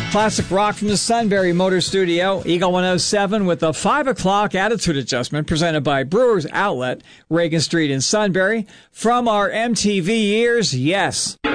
Classic rock from the Sunbury Motor Studio. Eagle 107 with a 5 o'clock attitude adjustment presented by Brewers Outlet, Reagan Street in Sunbury. From our MTV years, yes.